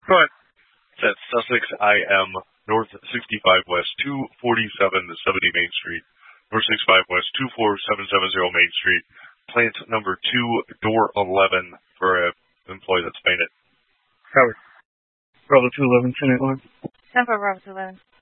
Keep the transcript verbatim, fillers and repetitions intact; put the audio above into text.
Go ahead. That's Sussex I M, North sixty-five West, two forty-seven seventy Main Street, North sixty-five West, two four seven seven zero Main Street, plant number two, door eleven, for an employee that's painted. Covered. Bravo two eleven, ten eight one. ten for Bravo two eleven.